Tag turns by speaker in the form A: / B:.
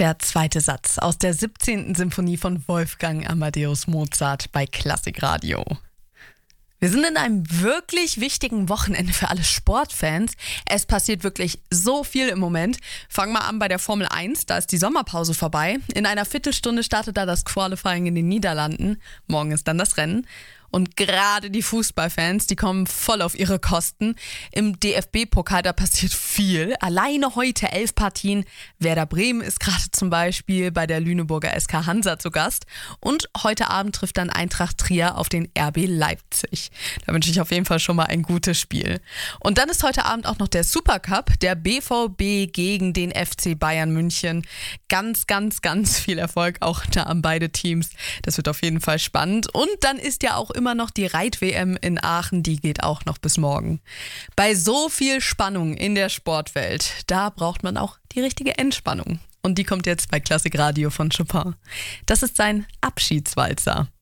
A: Der zweite Satz aus der 17. Symphonie von Wolfgang Amadeus Mozart bei Klassikradio. Wir sind in einem wirklich wichtigen Wochenende für alle Sportfans. Es passiert wirklich so viel im Moment. Fangen wir an bei der Formel 1, da ist die Sommerpause vorbei. In einer Viertelstunde startet da das Qualifying in den Niederlanden. Morgen ist dann das Rennen. Und gerade die Fußballfans, die kommen voll auf ihre Kosten. Im DFB-Pokal, da passiert viel. Alleine heute 11 Partien. Werder Bremen ist gerade zum Beispiel bei der Lüneburger SK Hansa zu Gast. Und heute Abend trifft dann Eintracht Trier auf den RB Leipzig. Da wünsche ich auf jeden Fall schon mal ein gutes Spiel. Und dann ist heute Abend auch noch der Supercup, der BVB gegen den FC Bayern München. Ganz viel Erfolg auch da an beide Teams. Das wird auf jeden Fall spannend. Und dann ist ja auch immer noch die Reit-WM in Aachen, die geht auch noch bis morgen. Bei so viel Spannung in der Sportwelt, da braucht man auch die richtige Entspannung. Und die kommt jetzt bei Klassikradio von Chopin. Das ist sein Abschiedswalzer.